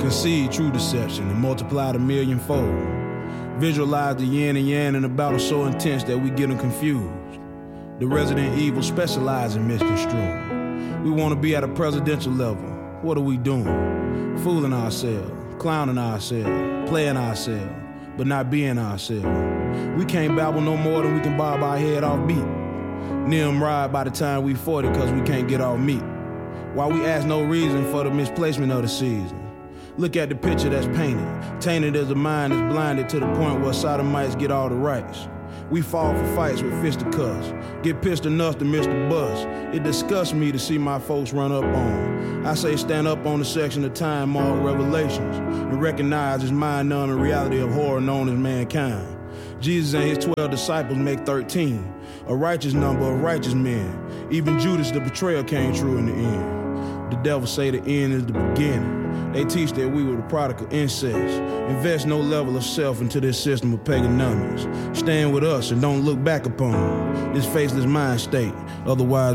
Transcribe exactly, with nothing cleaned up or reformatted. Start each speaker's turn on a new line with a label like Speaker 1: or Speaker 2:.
Speaker 1: Concede true deception and multiplied a millionfold. Visualize the yin and yang in a battle so intense that we get them confused. The resident evil specialize in misconstruing. We want to be at a presidential level. What are we doing? Fooling ourselves, clowning ourselves, playing ourselves, but not being ourselves. We can't babble no more than we can bob our head off beat. Nimrod by the time we forty cause we can't get off meat. While we ask no reason for the misplacement of the season. Look at the picture that's painted, tainted as a mind is blinded to the point where sodomites get all the rights. We fall for fights with fisticuffs, get pissed enough to miss the bus. It disgusts me to see my folks run up on. I say stand up on the section of time marked Revelations and recognize it's mind-numbing the reality of horror known as mankind. Jesus and his twelve disciples make thirteen, a righteous number of righteous men. Even Judas the betrayer came true in the end. The devil say the end is the beginning. They teach that we were the product of incest. Invest no level of self into this system of pagonomics. Stand with us and don't look back upon this faceless mind state. Otherwise,